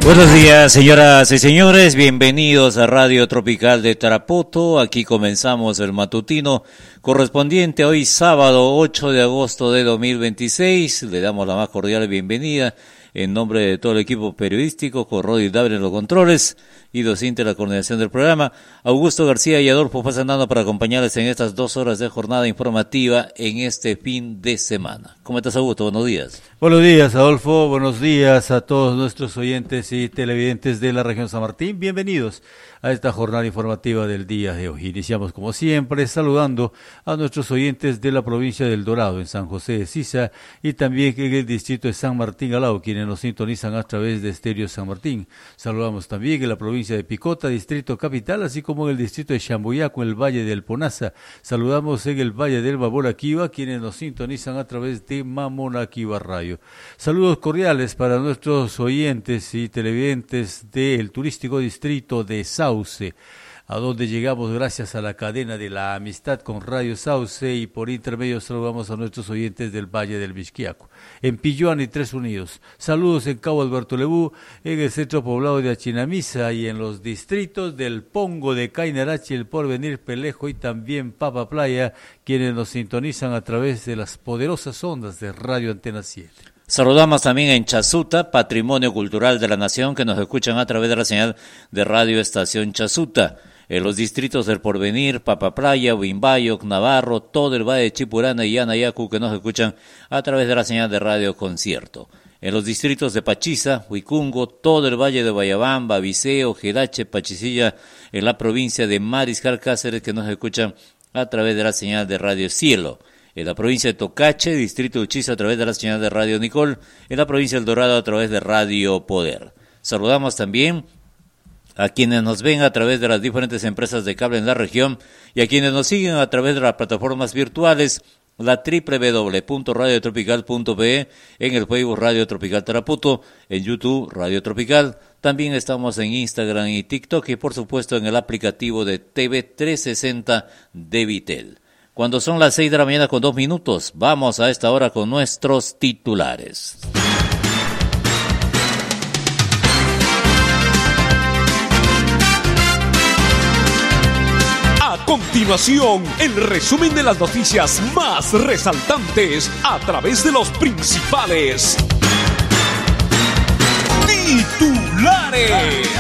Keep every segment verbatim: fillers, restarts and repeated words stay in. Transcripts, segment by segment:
Buenos días, señoras y señores, bienvenidos a Radio Tropical de Tarapoto. Aquí comenzamos el matutino correspondiente hoy sábado ocho de agosto de dos mil veintiséis. Le damos la más cordial bienvenida en nombre de todo el equipo periodístico, con Rodi Dabre en los controles y docente de la coordinación del programa, Augusto García y Adolfo Fazanano para acompañarles en estas dos horas de jornada informativa en este fin de semana. ¿Cómo estás, Augusto? Buenos días. Buenos días, Adolfo. Buenos días a todos nuestros oyentes y televidentes de la región San Martín. Bienvenidos a esta jornada informativa del día de hoy. Iniciamos, como siempre, saludando a nuestros oyentes de la provincia del Dorado, en San José de Sisa, y también en el distrito de San Martín Alao, quienes nos sintonizan a través de Estéreo San Martín. Saludamos también en la provincia de Picota, distrito capital, así como en el distrito de Chamboyaco, en el Valle del Ponaza. Saludamos en el Valle del Mamonaquiba, quienes nos sintonizan a través de Mamonaquiba Radio. Saludos cordiales para nuestros oyentes y televidentes del turístico distrito de Sauce, a donde llegamos gracias a la cadena de la amistad con Radio Sauce, y por intermedio saludamos a nuestros oyentes del Valle del Mixquiaco, en Pilluan y Tres Unidos. Saludos en Cabo Alberto Lebú, en el centro poblado de Achinamisa y en los distritos del Pongo, de Cainarachi, El Porvenir, Pelejo y también Papa Playa, quienes nos sintonizan a través de las poderosas ondas de Radio Antena siete. Saludamos también en Chasuta, Patrimonio Cultural de la Nación, que nos escuchan a través de la señal de Radio Estación Chasuta. En los distritos del Porvenir, Papa Playa, Huimbayo, Navarro, todo el Valle de Chipurana y Anayacu, que nos escuchan a través de la señal de Radio Concierto. En los distritos de Pachiza, Huicungo, todo el Valle de Guayabamba, Viseo, Jerache, Pachicilla, en la provincia de Mariscal Cáceres, que nos escuchan a través de la señal de Radio Cielo. En la provincia de Tocache, distrito de Uchiza, a través de la señal de Radio Nicol. En la provincia del Dorado, a través de Radio Poder. Saludamos también a quienes nos ven a través de las diferentes empresas de cable en la región y a quienes nos siguen a través de las plataformas virtuales, la doble u doble u doble u punto radio tropical punto pe e, en el Facebook Radio Tropical Tarapoto, en YouTube Radio Tropical. También estamos en Instagram y TikTok y por supuesto en el aplicativo de T V trescientos sesenta de Vitel. Cuando son las seis de la mañana con dos minutos, vamos a esta hora con nuestros titulares. A continuación, el resumen de las noticias más resaltantes a través de los principales titulares.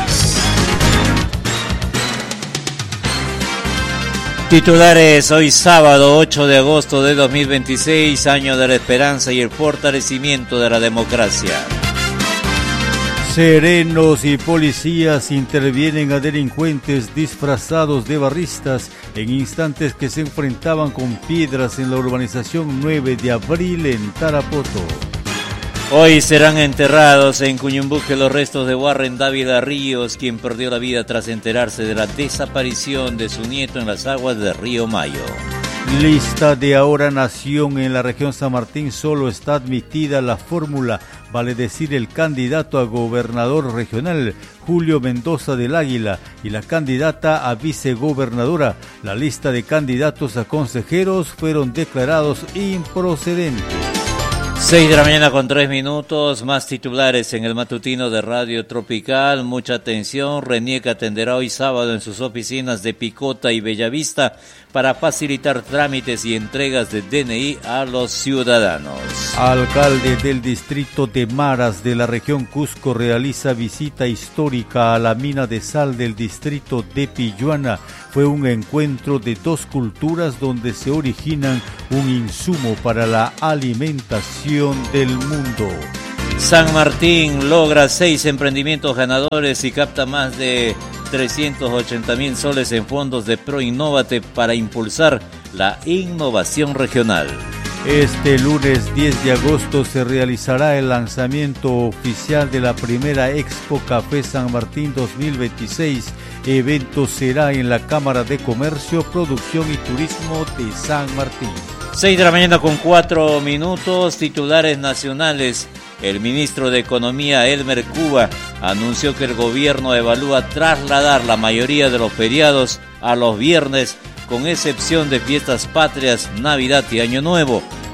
Titulares hoy sábado ocho de agosto de dos mil veintiséis, año de la esperanza y el fortalecimiento de la democracia. Serenos y policías intervienen a delincuentes disfrazados de barristas en instantes que se enfrentaban con piedras en la urbanización nueve de abril en Tarapoto. Hoy serán enterrados en Cuñumbuque los restos de Warren Dávila Ríos, quien perdió la vida tras enterarse de la desaparición de su nieto en las aguas del río Mayo. Lista de Ahora Nación. En la región San Martín solo está admitida la fórmula, vale decir el candidato a gobernador regional, Julio Mendoza del Águila, y la candidata a vicegobernadora. La lista de candidatos a consejeros fueron declarados improcedentes. Seis de la mañana con tres minutos, más titulares en el matutino de Radio Tropical. Mucha atención, RENIEC atenderá hoy sábado en sus oficinas de Picota y Bellavista para facilitar trámites y entregas de D N I a los ciudadanos. Alcalde del distrito de Maras de la región Cusco realiza visita histórica a la mina de sal del distrito de Pilluana. Fue un encuentro de dos culturas donde se originan un insumo para la alimentación del mundo. San Martín logra seis emprendimientos ganadores y capta más de trescientos ochenta mil soles en fondos de ProInnovate para impulsar la innovación regional. Este lunes diez de agosto se realizará el lanzamiento oficial de la primera Expo Café San Martín dos mil veintiséis. Evento será en la Cámara de Comercio, Producción y Turismo de San Martín. Seis de la mañana con cuatro minutos, titulares nacionales. El ministro de Economía, Elmer Cuba, anunció que el gobierno evalúa trasladar la mayoría de los feriados a los viernes, con excepción de fiestas patrias, Navidad y Año Nuevo.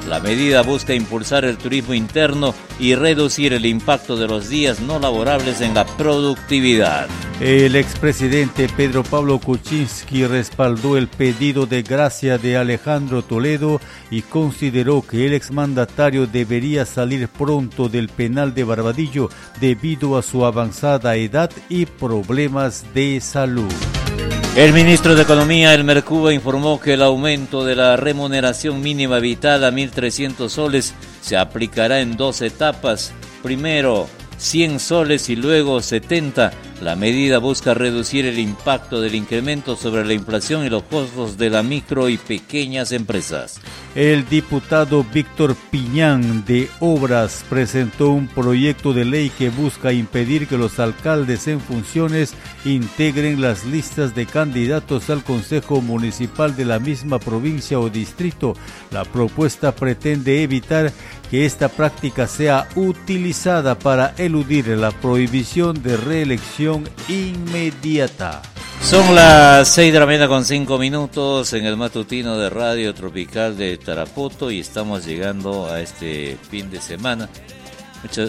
La medida busca impulsar el turismo interno y reducir el impacto de los días no laborables en la productividad. El expresidente Pedro Pablo Kuczynski respaldó el pedido de gracia de Alejandro Toledo y consideró que el exmandatario debería salir pronto del penal de Barbadillo debido a su avanzada edad y problemas de salud. El ministro de Economía, Elmer Cuba, informó que el aumento de la remuneración mínima vital a mil trescientos soles se aplicará en dos etapas. Primero, cien soles y luego setenta. La medida busca reducir el impacto del incremento sobre la inflación y los costos de las micro y pequeñas empresas. El diputado Víctor Piñán de Obras presentó un proyecto de ley que busca impedir que los alcaldes en funciones integren las listas de candidatos al Consejo Municipal de la misma provincia o distrito. La propuesta pretende evitar que esta práctica sea utilizada para eludir la prohibición de reelección inmediata. Son las seis de la mañana con cinco minutos en el matutino de Radio Tropical de Tarapoto y estamos llegando a este fin de semana. Muchas...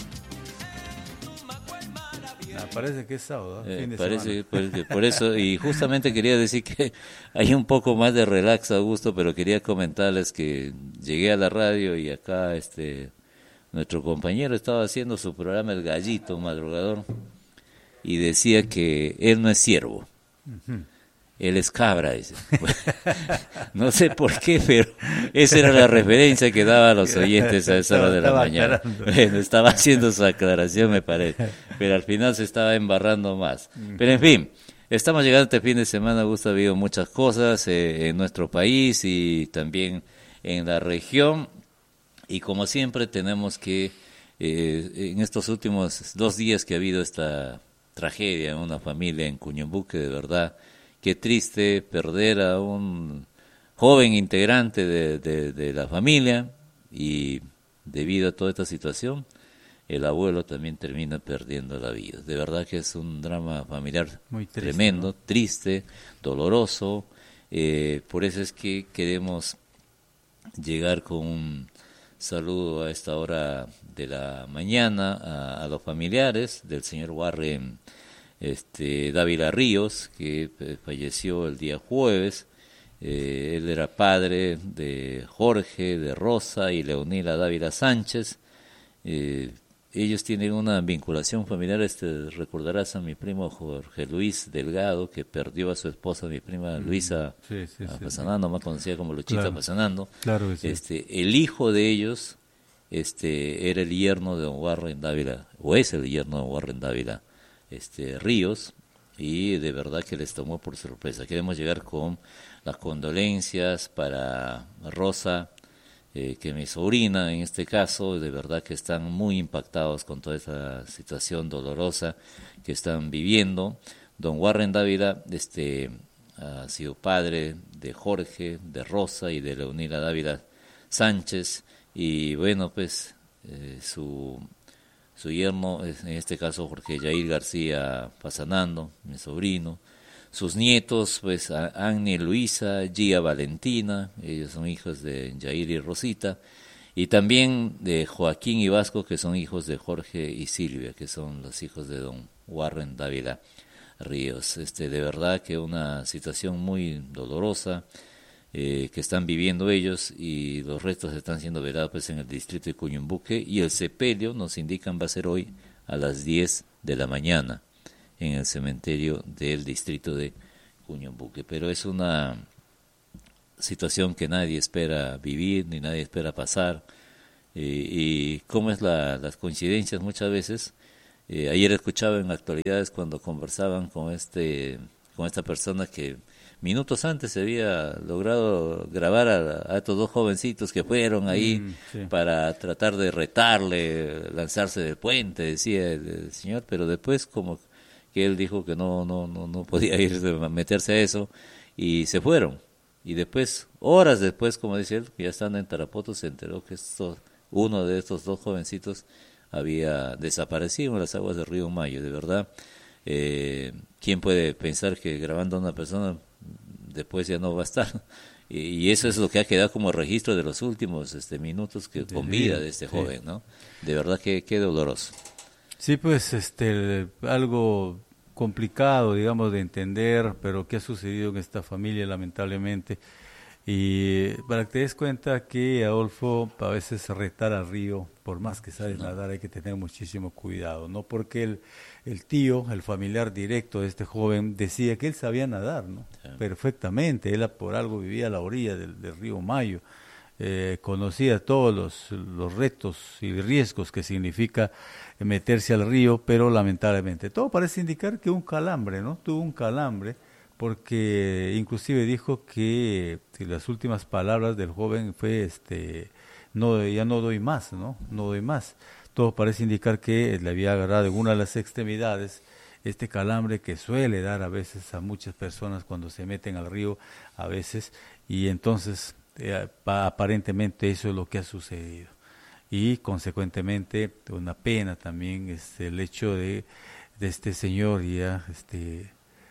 Ah, parece que es sábado, eh, fin de parece, semana. Por, por eso, y justamente quería decir que hay un poco más de relax, Augusto, pero quería comentarles que llegué a la radio y acá este nuestro compañero estaba haciendo su programa El Gallito Madrugador y decía que él no es ciervo, uh-huh. Él es cabra, dice. No sé por qué, pero esa era la referencia que daba a los oyentes a esa hora de la mañana. Bueno, estaba haciendo su aclaración, me parece, pero al final se estaba embarrando más. Pero en fin, estamos llegando a este fin de semana, Augusto, ha habido muchas cosas eh, en nuestro país y también en la región, y como siempre tenemos que, eh, en estos últimos dos días que ha habido esta tragedia en una familia en Cuñumbuque, de verdad, qué triste perder a un joven integrante de, de, de la familia, y debido a toda esta situación, el abuelo también termina perdiendo la vida. De verdad que es un drama familiar muy triste, tremendo, ¿no? Triste, doloroso, eh, por eso es que queremos llegar con un saludo a esta hora de la mañana a, a los familiares del señor Warren este, Dávila Ríos, que eh, falleció el día jueves. Eh, él era padre de Jorge, de Rosa y Leonila Dávila Sánchez. Eh, ellos tienen una vinculación familiar, este, recordarás a mi primo Jorge Luis Delgado, que perdió a su esposa, mi prima Luisa sí, sí, sí, Pasanando, sí. Más conocida como Luchita claro, Pasanando. Claro que sí. Este, el hijo de ellos este, era el yerno de don Warren Dávila, o es el yerno de don Warren Dávila este, Ríos, y de verdad que les tomó por sorpresa. Queremos llegar con las condolencias para Rosa, Eh, que mi sobrina en este caso, de verdad que están muy impactados con toda esta situación dolorosa que están viviendo. Don Warren Dávila este, ha sido padre de Jorge, de Rosa y de Leonila Dávila Sánchez, y bueno, pues eh, su, su yerno, en este caso Jorge Yair García Pasanando, mi sobrino. Sus nietos, pues, Annie Luisa, Gia Valentina, ellos son hijos de Yair y Rosita, y también de Joaquín y Vasco, que son hijos de Jorge y Silvia, que son los hijos de don Warren Dávila Ríos. Este, de verdad que una situación muy dolorosa eh, que están viviendo ellos, y los restos están siendo velados pues, en el distrito de Cuñumbuque, y el sepelio, nos indican, va a ser hoy a las diez de la mañana. En el cementerio del distrito de Cuñumbuque. Pero es una situación que nadie espera vivir, ni nadie espera pasar. Eh, y cómo es la, las coincidencias muchas veces. Eh, ayer escuchaba en Actualidades cuando conversaban con este con esta persona que minutos antes se había logrado grabar a, a estos dos jovencitos que fueron ahí mm, sí. para tratar de retarle, lanzarse del puente, decía el, el señor, pero después como que él dijo que no no no no podía ir a meterse a eso, y se fueron. Y después, horas después, como dice él, ya estando en Tarapoto, se enteró que estos, uno de estos dos jovencitos había desaparecido en las aguas del río Mayo. De verdad, eh, ¿quién puede pensar que grabando a una persona después ya no va a estar? Y, y eso es lo que ha quedado como registro de los últimos este, minutos que, con vida de este sí. joven, ¿no? De verdad que qué doloroso. Sí, pues este algo complicado, digamos, de entender, pero qué ha sucedido en esta familia, lamentablemente. Y para que te des cuenta que, Adolfo, a veces retar al río, por más que sabes nadar, hay que tener muchísimo cuidado, ¿no? Porque el, el tío, el familiar directo de este joven, decía que él sabía nadar, ¿no? Sí. Perfectamente, él por algo vivía a la orilla del, del río Mayo, eh, conocía todos los, los retos y riesgos que significa meterse al río, pero lamentablemente todo parece indicar que un calambre, ¿no? Tuvo un calambre, porque inclusive dijo que si las últimas palabras del joven fue este no ya no doy más, no no doy más. Todo parece indicar que le había agarrado en una de las extremidades este calambre que suele dar a veces a muchas personas cuando se meten al río a veces, y entonces eh, aparentemente eso es lo que ha sucedido, y consecuentemente una pena también es el hecho de, de este señor ya este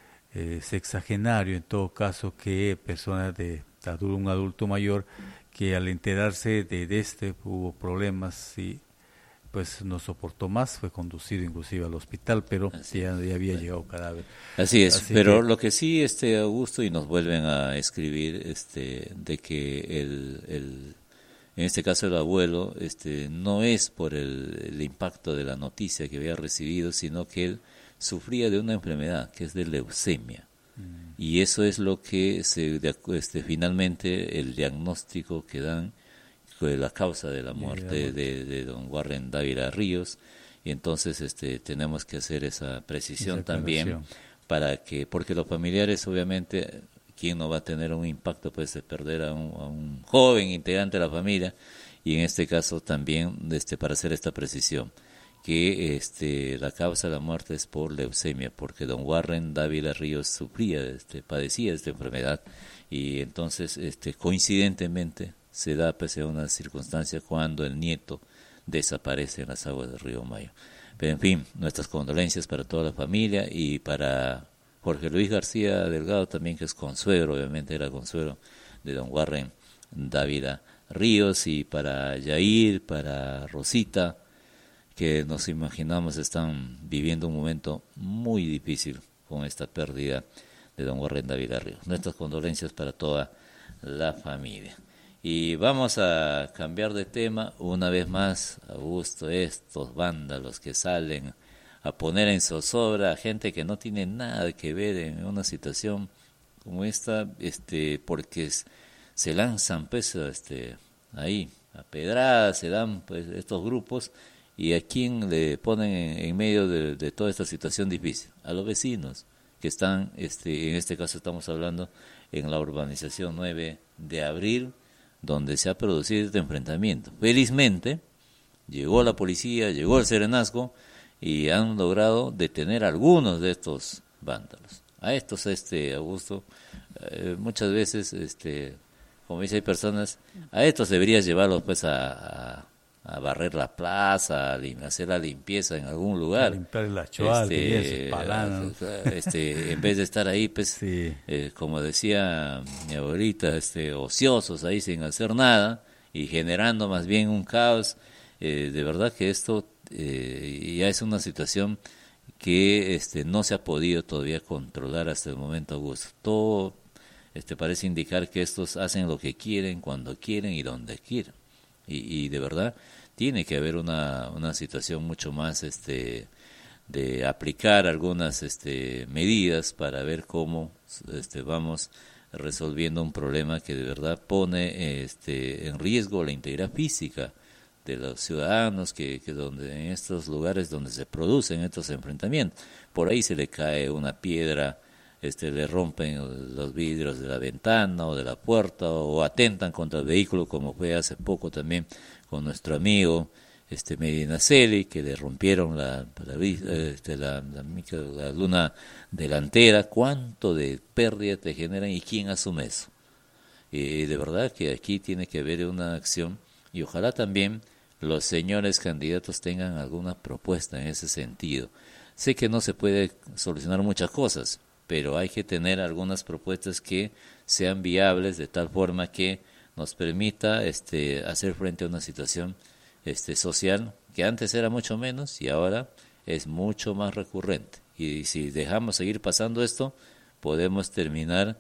Eh, sexagenario en todo caso, que personas de un adulto mayor que al enterarse de, de este hubo problemas y pues no soportó más, fue conducido inclusive al hospital, pero ya, ya había llegado cadáver. Así es, Así pero que, lo que sí, este Augusto, y nos vuelven a escribir este de que el, el en este caso el abuelo este no es por el, el impacto de la noticia que había recibido, sino que él sufría de una enfermedad que es de leucemia, mm. y eso es lo que se este, finalmente el diagnóstico que dan de la causa de la muerte de, de don Warren Dávila Ríos, y entonces este tenemos que hacer esa precisión esa también para que, porque los familiares obviamente, ¿quién no va a tener un impacto pues de perder a un, a un joven integrante de la familia? Y en este caso también este para hacer esta precisión, que este la causa de la muerte es por leucemia, porque don Warren Dávila Ríos sufría, este, padecía de esta enfermedad, y entonces este coincidentemente se da pese a una circunstancia cuando el nieto desaparece en las aguas del río Mayo. Pero en fin, nuestras condolencias para toda la familia y para Jorge Luis García Delgado también, que es consuegro, obviamente era consuegro de don Warren Dávila Ríos, y para Yair, para Rosita, que nos imaginamos están viviendo un momento muy difícil con esta pérdida de don Warren Dávila Ríos. Nuestras condolencias para toda la familia. Y vamos a cambiar de tema una vez más, Augusto, estos vándalos que salen a poner en zozobra a gente que no tiene nada que ver en una situación como esta, este, porque se lanzan pues este ahí a pedradas, se dan pues estos grupos. ¿Y a quién le ponen en, en medio de, de toda esta situación difícil? A los vecinos que están, este, en este caso estamos hablando en la urbanización nueve de abril, donde se ha producido este enfrentamiento. Felizmente llegó la policía, llegó el serenazgo y han logrado detener a algunos de estos vándalos. A estos, este Augusto, eh, muchas veces, este, como dice, hay personas, a estos deberías llevarlos pues a... a a barrer la plaza, a hacer la limpieza en algún lugar, a limpiar la choal, este, este, en vez de estar ahí, pues, sí. eh, como decía mi abuelita, este, ociosos ahí sin hacer nada y generando más bien un caos. Eh, de verdad que esto eh, ya es una situación que este, no se ha podido todavía controlar hasta el momento, Augusto. Todo este, parece indicar que estos hacen lo que quieren, cuando quieren y donde quieren. Y, y de verdad tiene que haber una, una situación mucho más este de aplicar algunas este medidas para ver cómo este vamos resolviendo un problema que de verdad pone este en riesgo la integridad física de los ciudadanos, que, que donde en estos lugares donde se producen estos enfrentamientos, por ahí se le cae una piedra, este le rompen los vidrios de la ventana o de la puerta, o atentan contra el vehículo, como fue hace poco también con nuestro amigo este Medinaceli, que le rompieron la la, este, la, la, la luna delantera. ¿Cuánto de pérdida te generan y quién asume eso? Y de verdad que aquí tiene que haber una acción, y ojalá también los señores candidatos tengan alguna propuesta en ese sentido. Sé que no se puede solucionar muchas cosas, pero hay que tener algunas propuestas que sean viables de tal forma que nos permita este, hacer frente a una situación este, social que antes era mucho menos y ahora es mucho más recurrente. Y si dejamos seguir pasando esto, podemos terminar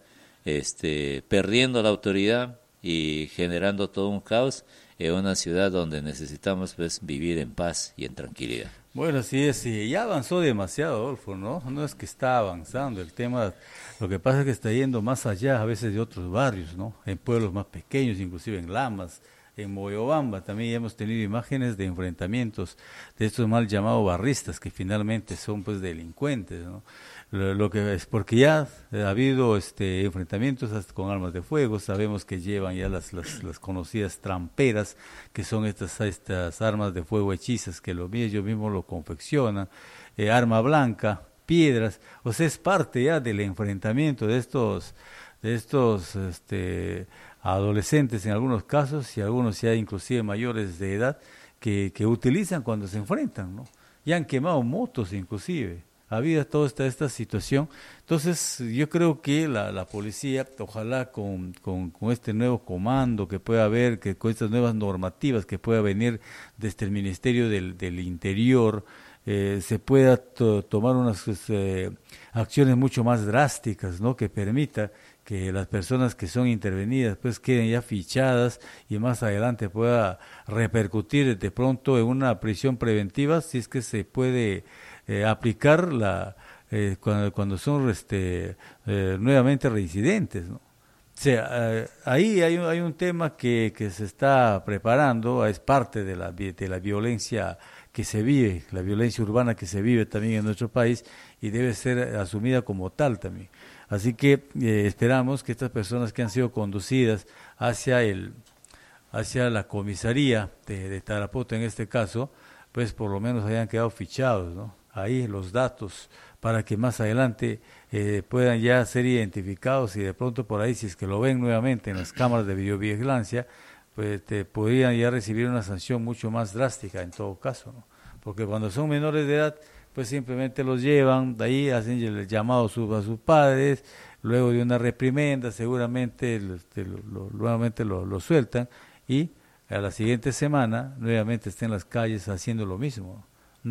este, perdiendo la autoridad y generando todo un caos en una ciudad donde necesitamos pues vivir en paz y en tranquilidad. Bueno, así es, y ya avanzó demasiado, Adolfo, ¿no? No es que está avanzando el tema, lo que pasa es que está yendo más allá a veces de otros barrios, ¿no? En pueblos más pequeños, inclusive en Lamas, en Moyobamba, también hemos tenido imágenes de enfrentamientos de estos mal llamados barristas, que finalmente son pues delincuentes, ¿no? Lo, lo que es porque ya ha habido este enfrentamientos hasta con armas de fuego, sabemos que llevan ya las, las, las conocidas tramperas, que son estas, estas armas de fuego hechizas, que los ellos mismos lo confeccionan, eh, arma blanca, piedras, o sea, es parte ya del enfrentamiento de estos, de estos este, adolescentes en algunos casos, y algunos ya inclusive mayores de edad, que, que utilizan cuando se enfrentan, ¿no? Y han quemado motos inclusive. Ha habido toda esta, esta situación. Entonces, yo creo que la, la policía, ojalá con, con, con este nuevo comando que pueda haber, que con estas nuevas normativas que pueda venir desde el Ministerio del, del Interior, eh, se pueda to, tomar unas eh, acciones mucho más drásticas, ¿no? Que permita que las personas que son intervenidas pues queden ya fichadas y más adelante pueda repercutir de pronto en una prisión preventiva, si es que se puede Eh, aplicar la eh, cuando, cuando son este eh, nuevamente reincidentes, ¿no? O sea, eh, ahí hay, hay un tema que, que se está preparando, es parte de la, de la violencia que se vive, la violencia urbana que se vive también en nuestro país y debe ser asumida como tal también. Así que eh, esperamos que estas personas que han sido conducidas hacia el hacia la comisaría de, de Tarapoto en este caso, pues por lo menos hayan quedado fichados, ¿no? Ahí los datos para que más adelante eh, puedan ya ser identificados y de pronto por ahí, si es que lo ven nuevamente en las cámaras de videovigilancia, pues te podrían ya recibir una sanción mucho más drástica en todo caso, ¿no? Porque cuando son menores de edad, pues simplemente los llevan, de ahí hacen el llamado a sus, a sus padres, luego de una reprimenda seguramente este, lo, lo, nuevamente lo, lo sueltan y a la siguiente semana nuevamente estén en las calles haciendo lo mismo,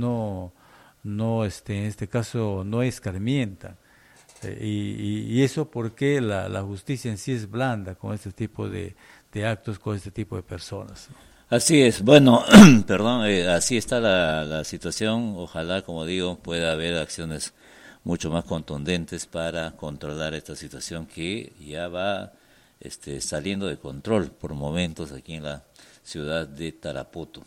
no no este en este caso no escarmientan, eh, y, y eso porque la, la justicia en sí es blanda con este tipo de, de actos, con este tipo de personas, ¿no? Así es, bueno, perdón, eh, así está la, la situación, ojalá, como digo, pueda haber acciones mucho más contundentes para controlar esta situación que ya va este, saliendo de control por momentos aquí en la ciudad de Tarapoto.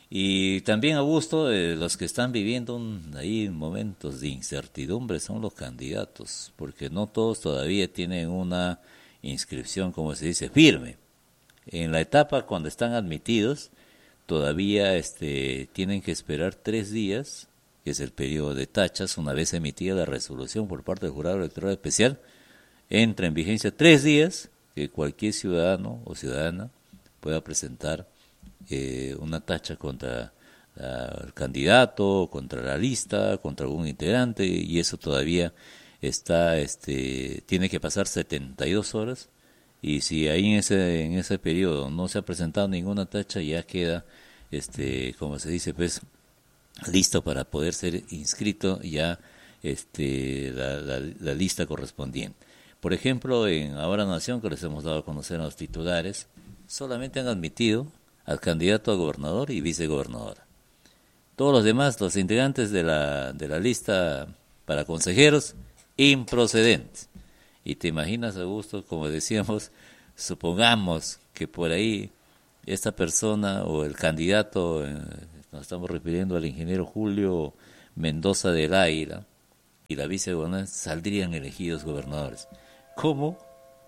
Y también, Augusto, eh, los que están viviendo un, ahí momentos de incertidumbre son los candidatos, porque no todos todavía tienen una inscripción, como se dice, firme. En la etapa cuando están admitidos, todavía este, tienen que esperar tres días, que es el periodo de tachas, una vez emitida la resolución por parte del Jurado Electoral Especial, entra en vigencia tres días que cualquier ciudadano o ciudadana pueda presentar Eh, una tacha contra uh, el candidato, contra la lista, contra algún integrante, y eso todavía está, este, tiene que pasar setenta y dos horas, y si ahí en ese en ese periodo no se ha presentado ninguna tacha, ya queda, este, como se dice, pues, listo para poder ser inscrito ya este la, la, la lista correspondiente. Por ejemplo, en Ahora Nación, que les hemos dado a conocer a los titulares, solamente han admitido al candidato a gobernador y vicegobernadora. Todos los demás, los integrantes de la de la lista para consejeros, improcedentes. Y te imaginas, Augusto, como decíamos, supongamos que por ahí esta persona o el candidato, eh, nos estamos refiriendo al ingeniero Julio Mendoza del Águila, y la vicegobernadora, saldrían elegidos gobernadores. ¿Cómo?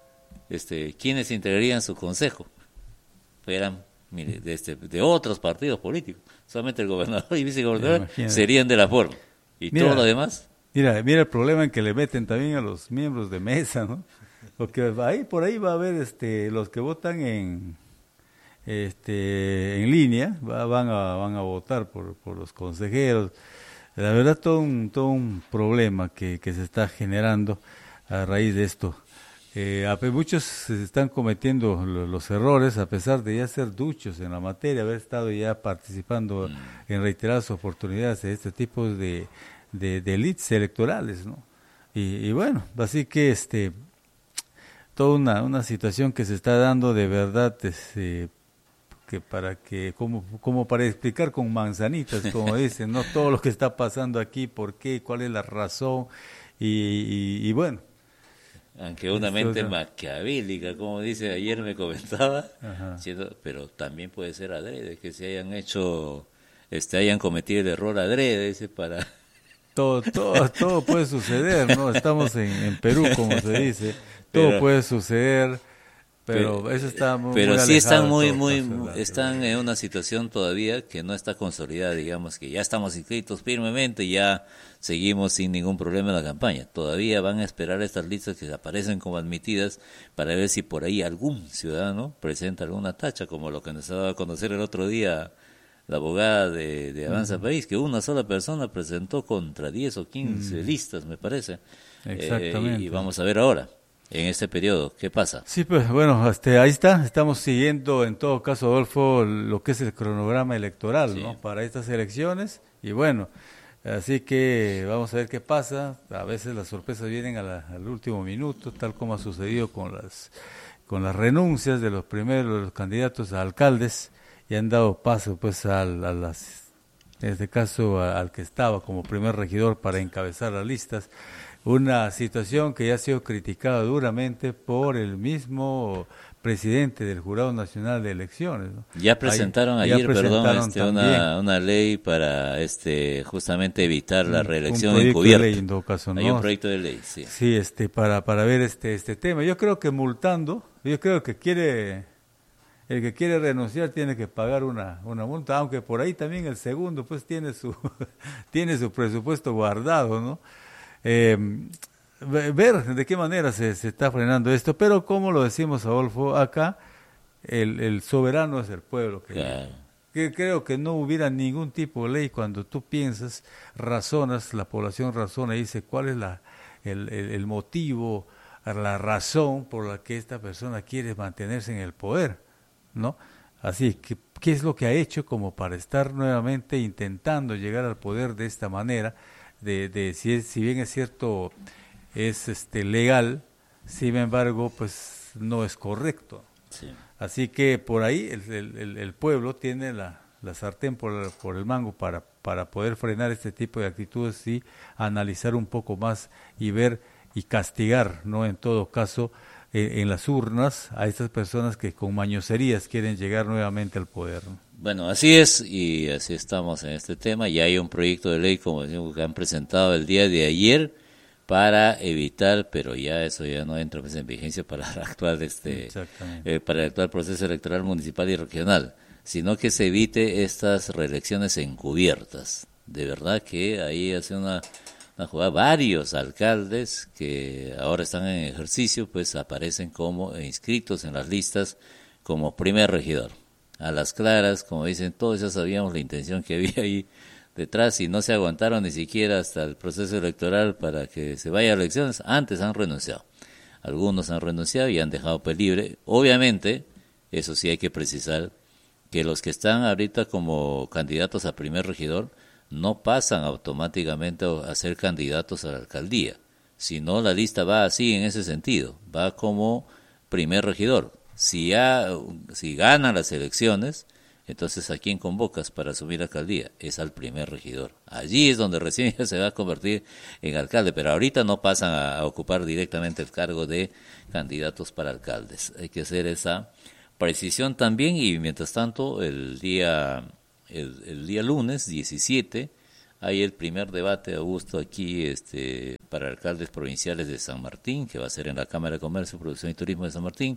Este, ¿quiénes integrarían su consejo? Fueran mire, de, este, de otros partidos políticos. Solamente el gobernador y vicegobernador serían de la forma. ¿Y mira, todo lo demás? Mira, mira el problema en que le meten también a los miembros de mesa, ¿no? Porque ahí por ahí va a haber este los que votan en este en línea, va, van a van a votar por por los consejeros. La verdad, todo un, todo un problema que, que se está generando a raíz de esto. Eh, a, muchos se están cometiendo lo, los errores a pesar de ya ser duchos en la materia, haber estado ya participando mm. en reiteradas oportunidades de este tipo de, de, de elites electorales, ¿no? Y, y bueno, así que este toda una, una situación que se está dando de verdad, este, que para que como, como para explicar con manzanitas, como dicen, no todo lo que está pasando aquí, por qué, cuál es la razón, y, y, y bueno. Aunque una mente maquiavélica, como dice, ayer me comentaba, diciendo, pero también puede ser adrede, que se hayan hecho, este, hayan cometido el error adrede, dice, para... Todo, todo, todo puede suceder, ¿no? Estamos en, en Perú, como se dice, todo pero, puede suceder, pero, pero eso está muy Pero muy sí están muy, muy, caso, están en una situación todavía que no está consolidada, digamos, que ya estamos inscritos firmemente, ya seguimos sin ningún problema en la campaña. Todavía van a esperar estas listas que aparecen como admitidas para ver si por ahí algún ciudadano presenta alguna tacha, como lo que nos daba a conocer el otro día la abogada de, de Avanza uh-huh. País, que una sola persona presentó contra diez o quince uh-huh. listas, me parece. Exactamente. Eh, y vamos a ver ahora, en este periodo, ¿qué pasa? Sí, pues bueno, este, ahí está, estamos siguiendo en todo caso, Adolfo, lo que es el cronograma electoral, sí. ¿no? Para estas elecciones, y bueno, así que vamos a ver qué pasa. A veces las sorpresas vienen a la, al último minuto, tal como ha sucedido con las con las renuncias de los primeros de los candidatos a alcaldes, y han dado paso pues al, a las, en este caso a, al que estaba como primer regidor para encabezar las listas. Una situación que ya ha sido criticada duramente por el mismo presidente del Jurado Nacional de Elecciones, ¿no? Ya presentaron Ahí, ayer, ya presentaron perdón, este, una, una ley para este justamente evitar la reelección un encubierta. Ley, en todo caso, ¿no? Hay un proyecto de ley, sí. Sí, este, para para ver este este tema. Yo creo que multando, yo creo que quiere el que quiere renunciar tiene que pagar una una multa, aunque por ahí también el segundo pues tiene su tiene su presupuesto guardado, ¿no? Eh, ver de qué manera se, se está frenando esto, pero como lo decimos, Adolfo, acá el, el soberano es el pueblo, que, claro. que creo que no hubiera ningún tipo de ley. Cuando tú piensas, razonas, la población razona y dice cuál es la el, el, el motivo, la razón por la que esta persona quiere mantenerse en el poder, ¿no? Así que, ¿qué es lo que ha hecho como para estar nuevamente intentando llegar al poder de esta manera? De, de si, es, si bien es cierto, es este legal, sin embargo, pues no es correcto. Sí. Así que por ahí el, el, el pueblo tiene la, la sartén por, por el mango para, para poder frenar este tipo de actitudes y analizar un poco más y ver y castigar, ¿no? En todo caso, eh, en las urnas a estas personas que con mañoserías quieren llegar nuevamente al poder, ¿no? Bueno, así es, y así estamos en este tema. Ya hay un proyecto de ley, como decimos, que han presentado el día de ayer para evitar, pero ya eso ya no entra pues en vigencia para el actual este eh, para el actual proceso electoral municipal y regional, sino que se evite estas reelecciones encubiertas. De verdad que ahí hace una, una jugada, varios alcaldes que ahora están en ejercicio, pues aparecen como inscritos en las listas como primer regidor. A las claras, como dicen, todos ya sabíamos la intención que había ahí detrás y no se aguantaron ni siquiera hasta el proceso electoral para que se vaya a elecciones. Antes han renunciado. Algunos han renunciado y han dejado pues libre. Obviamente, eso sí hay que precisar, que los que están ahorita como candidatos a primer regidor no pasan automáticamente a ser candidatos a la alcaldía, sino la lista va así en ese sentido, va como primer regidor. Si ya, si ganan las elecciones, entonces ¿a quién convocas para asumir la alcaldía? Es al primer regidor. Allí es donde recién ya se va a convertir en alcalde, pero ahorita no pasan a, a ocupar directamente el cargo de candidatos para alcaldes. Hay que hacer esa precisión también, y mientras tanto el día el, el día lunes diecisiete hay el primer debate, Augusto, aquí este para alcaldes provinciales de San Martín, que va a ser en la Cámara de Comercio, Producción y Turismo de San Martín.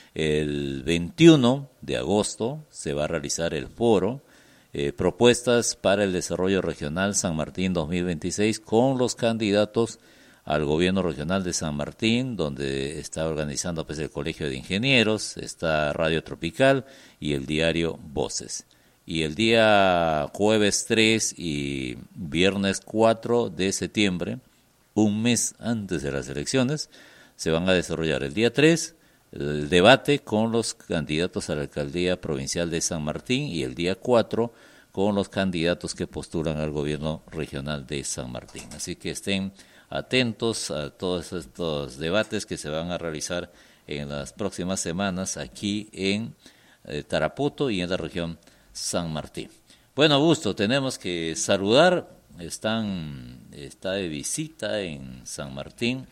El veintiuno de agosto se va a realizar el foro, eh, propuestas para el desarrollo regional San Martín dos mil veintiséis, con los candidatos al gobierno regional de San Martín, donde está organizando pues el Colegio de Ingenieros, está Radio Tropical y el diario Voces. y el día jueves tres y viernes cuatro de septiembre, un mes antes de las elecciones, se van a desarrollar el día tres, el debate con los candidatos a la alcaldía provincial de San Martín, y el día cuatro con los candidatos que postulan al gobierno regional de San Martín. Así que estén atentos a todos estos debates que se van a realizar en las próximas semanas aquí en eh, Tarapoto y en la región San Martín. Bueno, Augusto, tenemos que saludar, están está de visita en San Martín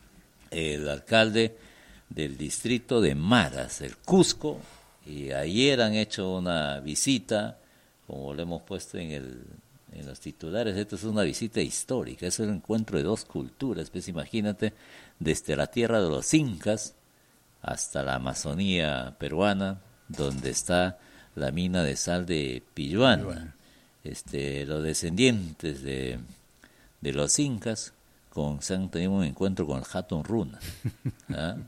el alcalde del distrito de Maras, el Cusco, y ayer han hecho una visita, como lo hemos puesto en el en los titulares. Esto es una visita histórica, es el encuentro de dos culturas. Pues imagínate, desde la tierra de los incas hasta la Amazonía peruana, donde está la mina de sal de Pilluana. Bueno. Este, los descendientes de, de los incas con, se han tenido un encuentro con Hatun Runa, ¿ah?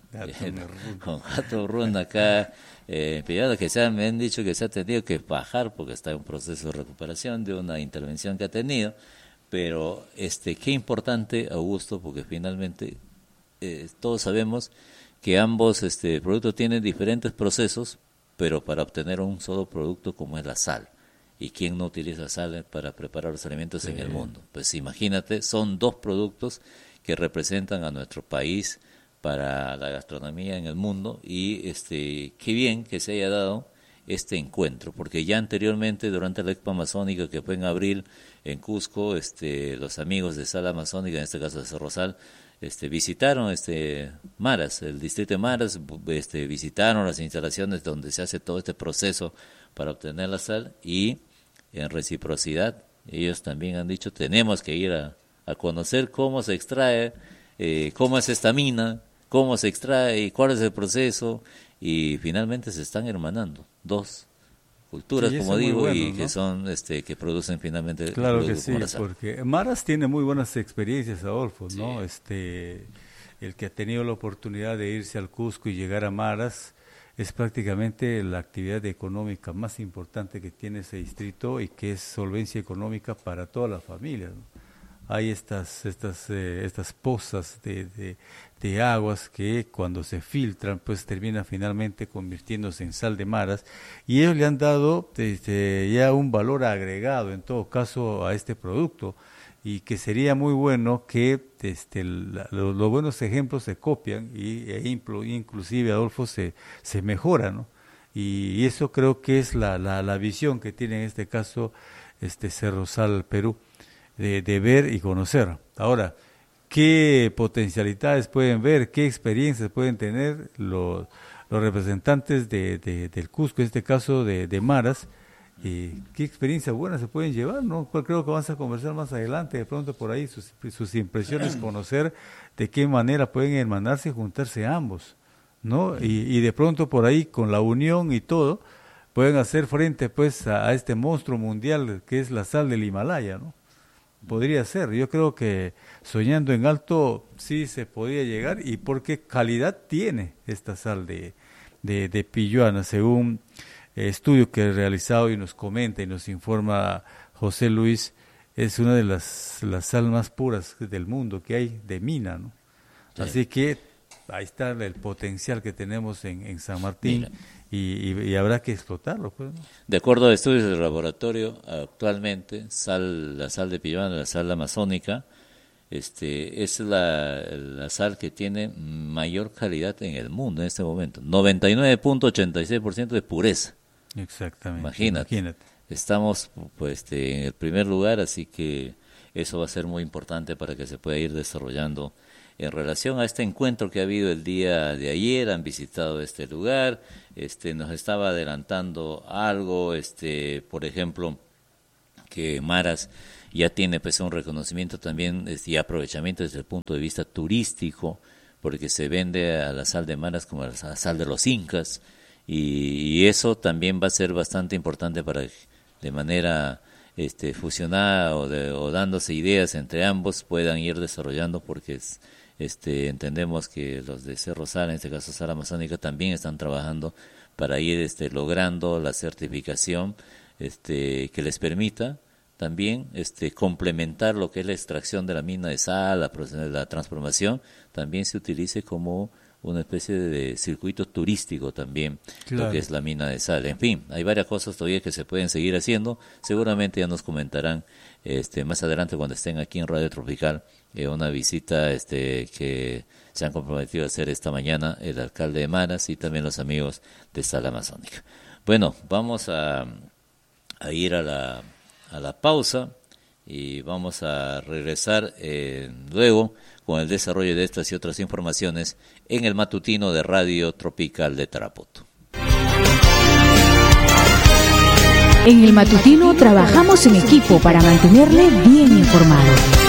con Hatun Runa acá eh, Pilluana, que se han, me han dicho que se ha tenido que bajar porque está en un proceso de recuperación de una intervención que ha tenido, pero este qué importante, Augusto, porque finalmente eh, todos sabemos que ambos este productos tienen diferentes procesos, pero para obtener un solo producto como es la sal. ¿Y quién no utiliza sal para preparar los alimentos sí. en el mundo? Pues imagínate, son dos productos que representan a nuestro país para la gastronomía en el mundo, y este qué bien que se haya dado este encuentro, porque ya anteriormente, durante la Expo Amazónica que fue en abril en Cusco, este los amigos de Sal Amazónica, en este caso de Cerro Sal, este visitaron este Maras, el distrito de Maras, este visitaron las instalaciones donde se hace todo este proceso para obtener la sal, y en reciprocidad ellos también han dicho tenemos que ir a, a conocer cómo se extrae, eh, cómo es esta mina, cómo se extrae y cuál es el proceso, y finalmente se están hermanando dos culturas, sí, como digo, bueno, y ¿no? que son este que producen finalmente claro que sí, porque Maras tiene muy buenas experiencias, Adolfo, ¿no? Sí. Este el que ha tenido la oportunidad de irse al Cusco y llegar a Maras, es prácticamente la actividad económica más importante que tiene ese distrito, y que es solvencia económica para todas las familias, ¿no? Hay estas estas eh, estas pozas de, de, de aguas que cuando se filtran pues terminan finalmente convirtiéndose en sal de Maras, y ellos le han dado este, ya un valor agregado en todo caso a este producto, y que sería muy bueno que este, la, lo, los buenos ejemplos se copian y e implo, inclusive, Adolfo, se, se mejora, ¿no? Y, y eso creo que es la, la, la visión que tiene en este caso este Cerro Sal Perú, de, de ver y conocer. Ahora, ¿qué potencialidades pueden ver, qué experiencias pueden tener los, los representantes de, de, del Cusco, en este caso de, de Maras? Y qué experiencias buenas se pueden llevar, ¿no? Creo que vamos a conversar más adelante, de pronto por ahí sus, sus impresiones, conocer de qué manera pueden hermanarse y juntarse ambos, ¿no? Y, y de pronto por ahí con la unión y todo pueden hacer frente pues a, a este monstruo mundial que es la sal del Himalaya, ¿no? Podría ser, yo creo que soñando en alto sí se podría llegar, y porque calidad tiene esta sal de, de, de Pilluana, según estudio que he realizado y nos comenta y nos informa José Luis, es una de las, las sal más puras del mundo que hay de mina, ¿no? Sí. Así que ahí está el potencial que tenemos en, en San Martín, y, y, y habrá que explotarlo, pues, ¿no? De acuerdo a estudios del laboratorio, actualmente sal, la sal de Pilluana, la sal amazónica, este es la, la sal que tiene mayor calidad en el mundo en este momento, noventa y nueve punto ochenta y seis por ciento de pureza. Exactamente. Imagínate, imagínate. Estamos pues este, en el primer lugar, así que eso va a ser muy importante para que se pueda ir desarrollando. En relación a este encuentro que ha habido el día de ayer, han visitado este lugar, este nos estaba adelantando algo, este por ejemplo, que Maras ya tiene pues un reconocimiento también y aprovechamiento desde el punto de vista turístico, porque se vende a la sal de Maras como a la sal de los incas, y, y eso también va a ser bastante importante para de manera este fusionada o, de, o dándose ideas entre ambos puedan ir desarrollando, porque es, este entendemos que los de Cerro Sal, en este caso Sal Amazónica, también están trabajando para ir este logrando la certificación este, que les permita también este, complementar lo que es la extracción de la mina de sal, la, la transformación, también se utilice como una especie de circuito turístico también, claro, lo que es la mina de sal. En fin, hay varias cosas todavía que se pueden seguir haciendo. Seguramente ya nos comentarán este, más adelante cuando estén aquí en Radio Tropical, eh, una visita este, que se han comprometido a hacer esta mañana el alcalde de Maras y también los amigos de Sal Amazónica. Bueno, vamos a, a ir a la, a la pausa y vamos a regresar eh, luego con el desarrollo de estas y otras informaciones en el matutino de Radio Tropical de Tarapoto. En el matutino trabajamos en equipo para mantenerle bien informado.